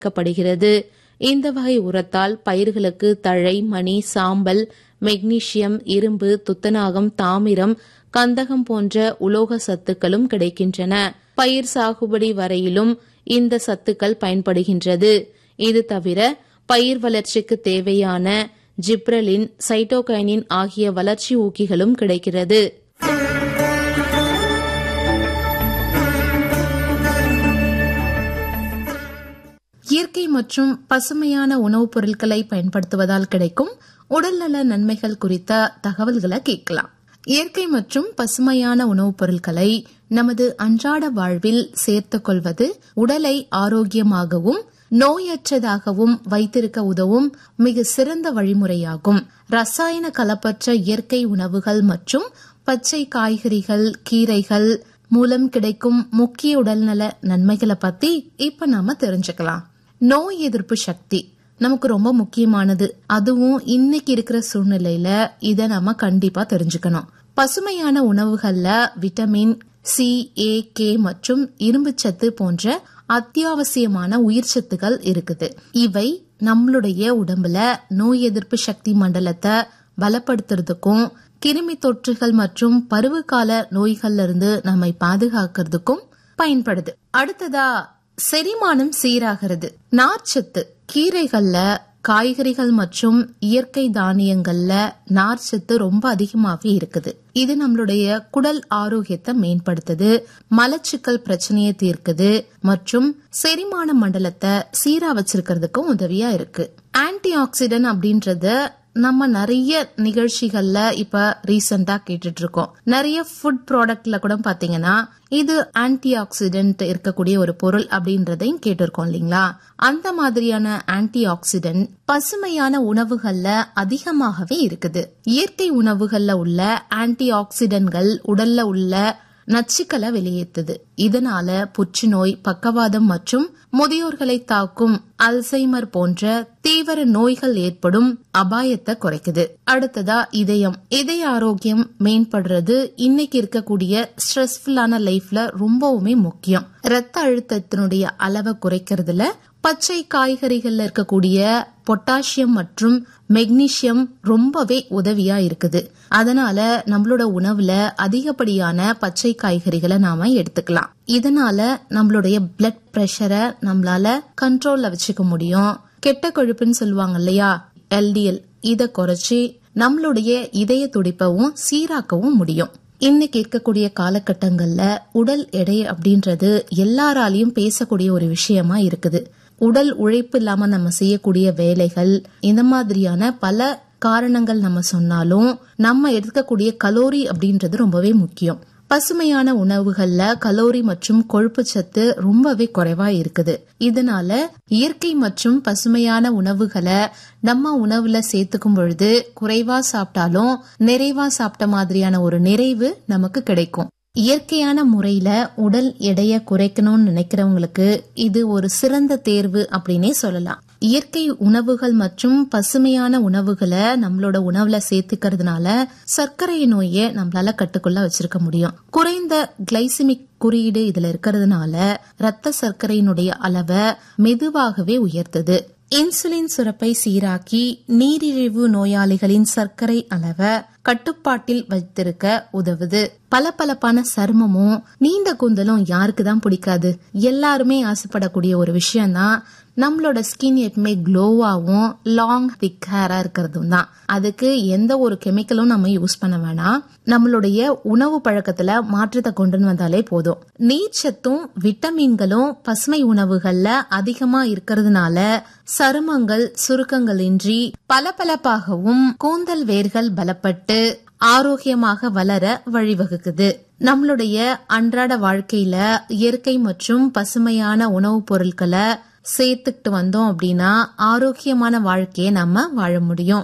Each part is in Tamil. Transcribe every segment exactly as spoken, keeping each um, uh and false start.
படுகிறது. இந்த வகை உரத்தால் பயிர்களுக்கு தழை, மணி, சாம்பல், மெக்னீசியம், இரும்பு, துத்தநாகம், தாமிரம், கந்தகம் போன்ற உலோக சத்துக்களும் கிடைக்கின்றன. பயிர் சாகுபடி வரையிலும் இந்த சத்துக்கள் பயன்படுகின்றது. இது தவிர பயிர் வளர்ச்சிக்கு தேவையான ஜிப்ரலின், சைட்டோகைனின் ஆகிய வளர்ச்சி ஊக்கிகளும் கிடைக்கிறது. இயற்கை மற்றும் பசுமையான உணவுப் பொருட்களை பயன்படுத்துவதால் கிடைக்கும் உடல்நல நன்மைகள் குறித்த தகவல்களை கேட்கலாம். இயற்கை மற்றும் பசுமையான உணவுப் பொருட்களை நமது அன்றாட வாழ்வில் சேர்த்துக் கொள்வது உடலை ஆரோக்கியமாகவும் நோயற்றதாகவும் வைத்திருக்க உதவும் மிக சிறந்த வழிமுறையாகும். ரசாயன கலப்பற்ற இயற்கை உணவுகள் மற்றும் பச்சை காய்கறிகள், கீரைகள் மூலம் கிடைக்கும் முக்கிய உடல்நல நன்மைகளை பத்தி இப்ப நாம தெரிஞ்சுக்கலாம். நோய் எதிர்ப்பு சக்தி நமக்கு ரொம்ப முக்கியமானது. அதுவும் இன்னைக்கு இருக்கிற சூழ்நிலையில இத நாம கண்டிப்பா தெரிஞ்சுக்கணும். பசுமையான உணவுகள்ல விட்டமின் சி, ஏ, கே மற்றும் இரும்பு சத்து போன்ற அத்தியாவசியமான உயிர் சத்துக்கள் இருக்குது. இவை நம்மளுடைய உடம்புல நோய் எதிர்ப்பு சக்தி மண்டலத்தை பலப்படுத்துறதுக்கும், கிருமி தொற்றுகள் மற்றும் பருவகால நோய்கள்ல இருந்து நம்மை பாதுகாக்கிறதுக்கும் பயன்படுது. அடுத்ததா செரிமானம் சீராகிறது. நார்ச்சத்து கீரைகள்ல, காய்கறிகள் மற்றும் இயற்கை தானியங்கள்ல நார்ச்சத்து ரொம்ப அதிகமாவே இருக்குது. இது நம்மளுடைய குடல் ஆரோக்கியத்தை மேம்படுத்துது, மலச்சிக்கல் பிரச்சனையை தீர்க்குது மற்றும் செரிமான மண்டலத்தை சீரா வச்சிருக்கிறதுக்கும் உதவியா இருக்கு. ஆன்டி ஆக்சிடென்ட் அப்படின்றத நம்ம நிறைய நிகழ்ச்சிகள்ல இப்ப ரீசெண்டா கேட்டுட்டு இருக்கோம். நிறைய ஃபுட் ப்ராடக்ட்ல கூட பாத்தீங்கன்னா இது ஆன்டி ஆக்சிடென்ட் இருக்கக்கூடிய ஒரு பொருள் அப்படின்றதையும் கேட்டிருக்கோம் இல்லீங்களா? அந்த மாதிரியான ஆன்டி ஆக்சிடென்ட் பசுமையான உணவுகள்ல அதிகமாகவே இருக்குது. இயற்கை உணவுகள்ல உள்ள ஆன்டி ஆக்சிடென்ட்கள் உடல்ல உள்ள நச்சுக்களை வெளியேற்றுது. இதனால புற்றுநோய், பக்கவாதம் மற்றும் முதியோர்களை தாக்கும் அல்சைமர் போன்ற தீவிர நோய்கள் ஏற்படும் அபாயத்தை குறைக்குது. அடுத்ததா இதயம். இதய ஆரோக்கியம் மேம்படுறது இன்னைக்கு இருக்கக்கூடிய ஸ்ட்ரெஸ்ஃபுல்லான லைஃப்ல ரொம்பவுமே முக்கியம். ரத்த அழுத்தத்தினுடைய அளவை குறைக்கிறதுல பச்சை காய்கறிகள்ல இருக்கக்கூடிய பொட்டாசியம் மற்றும் மெக்னீசியம் ரொம்பவே உதவியா இருக்குது. அதனால நம்மளோட உணவுல அதிகப்படியான பச்சை காய்கறிகளை நாம எடுத்துக்கலாம். இதனால நம்மளுடைய பிளட் பிரஷரை நம்மளால கண்ட்ரோல்ல வச்சுக்க முடியும். கெட்ட கொழுப்புன்னு சொல்லுவாங்க இல்லையா, எல் டி எல், இத குறைச்சி நம்மளுடைய இதய துடிப்பவும் சீராக்கவும் முடியும். இன்னைக்கு இருக்கக்கூடிய காலகட்டங்கள்ல உடல் எடை அப்படின்றது எல்லாராலையும் பேசக்கூடிய ஒரு விஷயமா இருக்குது. உடல் உழைப்பு இல்லாம நம்ம செய்யக்கூடிய வேலைகள், இந்த மாதிரியான பல காரணங்கள் நம்ம சொன்னாலும் நம்ம எடுக்கக்கூடிய கலோரி அப்படின்றது ரொம்பவே முக்கியம். பசுமையான உணவுகள்ல கலோரி மற்றும் கொழுப்பு சத்து ரொம்பவே குறைவா இருக்குது. இதனால இயற்கை மற்றும் பசுமையான உணவுகளை நம்ம உணவுல சேர்த்துக்கும் பொழுது குறைவா சாப்பிட்டாலும் நிறைவா சாப்பிட்ட மாதிரியான ஒரு நிறைவு நமக்கு கிடைக்கும். இயற்கையான முறையில உடல் எடைய குறைக்கணும்னு நினைக்கிறவங்களுக்கு இது ஒரு சிறந்த தேர்வு அப்படின்னே சொல்லலாம். இயற்கை உணவுகள் மற்றும் பசுமையான உணவுகளை நம்மளோட உணவுல சேர்த்துக்கிறதுனால சர்க்கரை நோயை நம்மளால கட்டுக்குள்ள வச்சிருக்க முடியும். குறைந்த கிளைசிமிக் குறியீடு இதுல இருக்கிறதுனால ரத்த சர்க்கரையினுடைய அளவை மெதுவாகவே உயர்த்துது. இன்சுலின் சுரப்பை சீராக்கி நீரிழிவு நோயாளிகளின் சர்க்கரை அளவை கட்டுப்பாட்டில் வைத்திருக்க உதவுது. பளபளப்பான சருமமும் நீண்ட கூந்தலும் யாருக்குதான் பிடிக்காது? எல்லாருமே ஆசைப்படக்கூடிய ஒரு விஷயம் தான் நம்மளோட ஸ்கின் எப்பவுமே க்ளோவாவும் லாங் திக் ஹேரா இருக்கிறதும் தான். அதுக்கு எந்த ஒரு கெமிக்கலும் நம்ம யூஸ் பண்ண வேணாம். நம்மளுடைய உணவு பழக்கத்துல மாற்றத்தை கொண்டு வந்தாலே போதும். நீர்ச்சத்தும் விட்டமின்களும் பசுமை உணவுகள்ல அதிகமா இருக்கிறதுனால சருமங்கள் சுருக்கங்களின்றி பளபளப்பாகவும் கூந்தல் வேர்கள் பலப்பட்டு ஆரோக்கியமாக வளர வழிவகுக்குது. நம்மளுடைய அன்றாட வாழ்க்கையில இயற்கை மற்றும் பசுமையான உணவுப் பொருட்களை சேர்த்துக்கிட்டு வந்தோம் அப்படின்னா ஆரோக்கியமான வாழ்க்கையை நம்ம வாழ முடியும்.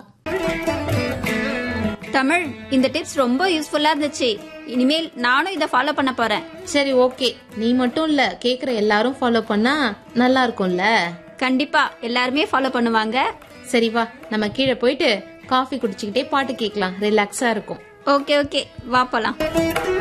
தமிழ், இந்த டிப்ஸ் ரொம்ப யூஸ்ஃபுல்லா இருந்துச்சு. இனிமேல் நானும் இதை ஃபாலோ பண்ண போறேன். சரி, ஓகே. நீ மட்டும் இல்ல, கேக்குற எல்லாரும் ஃபாலோ பண்ணா நல்லா இருக்கும்ல? கண்டிப்பா எல்லாருமே ஃபாலோ பண்ணுவாங்க. சரி வா, நம்ம கீழே போயிட்டு காஃபி குடிச்சுக்கிட்டே பாட்டு கேட்கலாம். ரிலாக்ஸா இருக்கும். ஓகே ஓகே, வா போலாம்.